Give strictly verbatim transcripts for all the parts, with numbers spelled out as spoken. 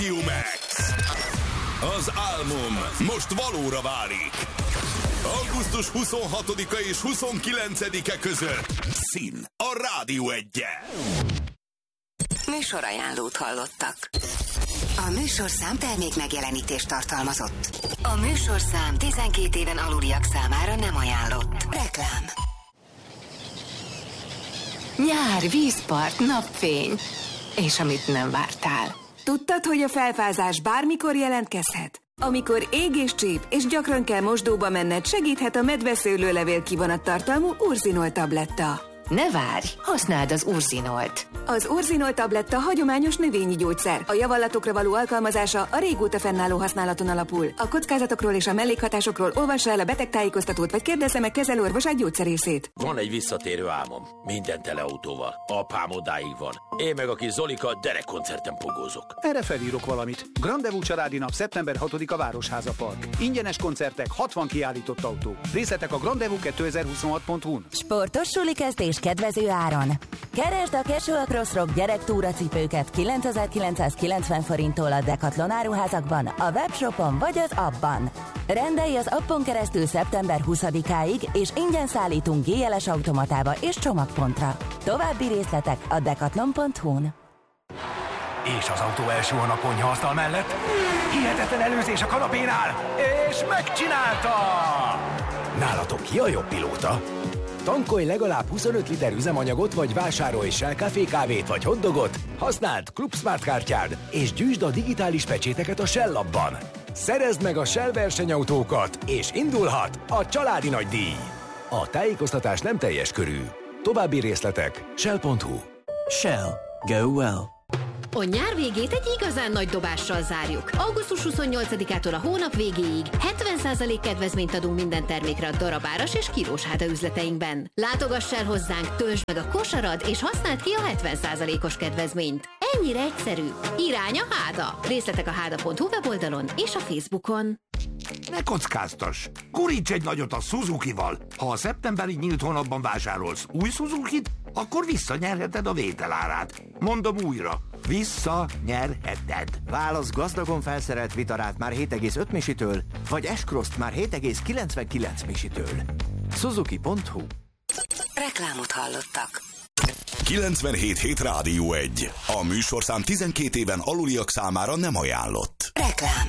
Max. Az álmom most valóra válik. augusztus huszonhatodika és huszonkilencedike között szín a Rádió Egyen. Műsorajánlót hallottak. A műsorszám termék megjelenítést tartalmazott. A műsorszám tizenkét éven aluliak számára nem ajánlott. Reklám. Nyár, vízpart, napfény. És amit nem vártál. Tudtad, hogy a felfázás bármikor jelentkezhet? Amikor ég és csíp, és gyakran kell mosdóba menned, segíthet a medveszőlőlevél kivonat tartalmú Urzinol tabletta. Ne várj, használd az Urzinolt. Az Urzinol tabletta hagyományos növényi gyógyszer. A javallatokra való alkalmazása a régóta fennálló használaton alapul. A kockázatokról és a mellékhatásokról olvassa el a betegtájékoztatót, vagy kérdezze meg kezelőorvosát gyógyszerészét. Van egy visszatérő álmom. Minden tele autóval. Apám odáig van. Én meg a kis Zolika derekkoncerten pogózok. Erre felírok valamit. Grandevú családi nap szeptember hatodika Városháza Park. Ingyenes koncertek, hatvan kiállított autó. Részletek a grandevú kétezer-huszonhat pont hu-n. Sportos suli kezdés kedvező áron. Keresd a Casual Cross Rock gyerektúracipőket kilencezer-kilencszázkilencven forinttól a Decathlon áruházakban, a webshopon vagy az appban. Rendelj az appon keresztül szeptember huszadikáig, és ingyen szállítunk gé el es automatába és csomagpontra. További részletek a decathlon pont hu-n. És az autó első a konyhaasztal mellett. Hihetetlen előzés a kanapénál, és megcsinálta! Nálatok ki a jobb pilóta? Tankolj legalább huszonöt liter üzemanyagot, vagy vásárolj Shell Café kávét vagy hotdogot, használd Club Smart kártyád, és gyűjtsd a digitális pecséteket a Shell Labban. Szerezd meg a Shell versenyautókat, és indulhat a családi nagydíj. A tájékoztatás nem teljes körű. További részletek shell pont hu. Shell. Go well. A nyár végét egy igazán nagy dobással zárjuk. augusztus huszonnyolcadikától a hónap végéig hetven százalék kedvezményt adunk minden termékre a darabáras és kilós háda üzleteinkben. Látogass el hozzánk, töltsd meg a kosarad, és használd ki a hetven százalékos kedvezményt. Ennyire egyszerű. Irány a háda. Részletek a háda pont hu weboldalon és a Facebookon. Ne kockáztass! Guríts egy nagyot a Suzukival! Ha a szeptemberi nyílt hónapban vásárolsz új Suzukit, akkor visszanyerheted a vételárát. Mondom újra, visszanyerheted. Válasz gazdagon felszerelt Vitarát már hét egész öt misitől, vagy S-Cross-t már hét egész kilencvenkilenc misitől. Suzuki pont hu. Reklámot hallottak. kilencvenhét hét Rádió Egy. A műsorszám tizenkét éven aluliak számára nem ajánlott. Reklám.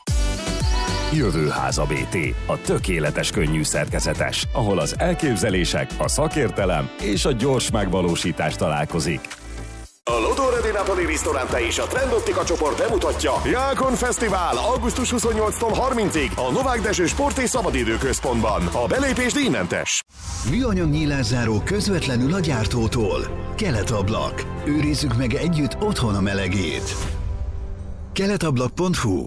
Jövőháza bé té, a tökéletes könnyű szerkezetes, ahol az elképzelések, a szakértelem és a gyors megvalósítás találkozik. A Lodoredi Napoli Ristorante és a Trendoptika csoport bemutatja Jákon Fesztivál augusztus huszonnyolcadikától harmincadikáig a Novák Dezső Sport és Szabadidőközpontban. A belépés díjmentes. Műanyag nyílászáró közvetlenül a gyártótól. Keletablak. Őrizzük meg együtt otthon a melegét. keletablak pont hu.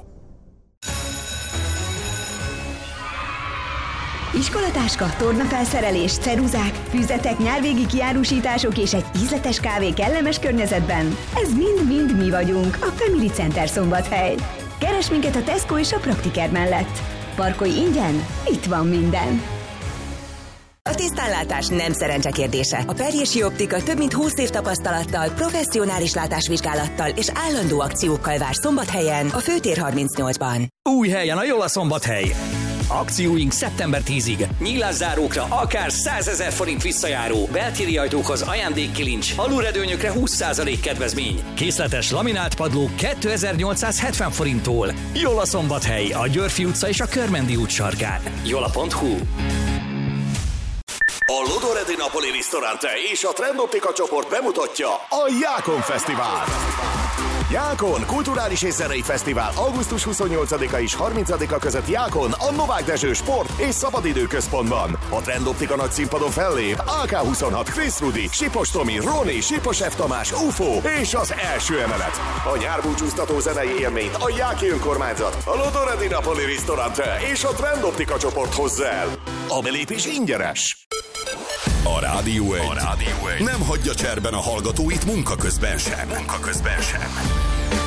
Iskolatáska, tornafelszerelés, ceruzák, füzetek, nyárvégi kiárusítások és egy ízletes kávé kellemes környezetben. Ez mind-mind mi vagyunk, a Family Center Szombathely. Keresd minket a Tesco és a Praktiker mellett. Parkolj ingyen, itt van minden. A tisztánlátás nem szerencse kérdése. A Perjési Optika több mint húsz év tapasztalattal, professzionális látásvizsgálattal és állandó akciókkal vár Szombathelyen, a Főtér harmincnyolcban. Új helyen a Jola Szombathely. Akcióink szeptember tízig. Nyílászárókra akár százezer forint visszajáró. Beltéri ajtókhoz ajándékkilincs. Alulredőnyökre húsz százalék kedvezmény. Készletes laminált padló kétezer-nyolcszázhetven forinttól. Jola Szombathely, a Györfi utca és a Körmendi út sarkán. jola pont hu. A Lodoredi Napoli Ristorante és a Trendoptika csoport bemutatja a Jákon Fesztivál. Jákon kulturális és zenei fesztivál augusztus huszonnyolcadika és harmincadika között Jákon a Novák Dezső Sport és Szabadidőközpontban. A Trendoptika nagy színpadon fellép á ká huszonhat, Chris Rudi, Sipos Tomi, Roni, Sipos F. Tamás, ufó és az első emelet. A nyárbúcsúztató zenei élményt a Jáki önkormányzat, a Lodoredi Napoli Ristorante és a Trendoptika csoport hozza el. A belépés ingyenes. A Rádió Egy. A Rádió Egy nem hagyja cserben a hallgatóit munka közben sem. Munka közben sem.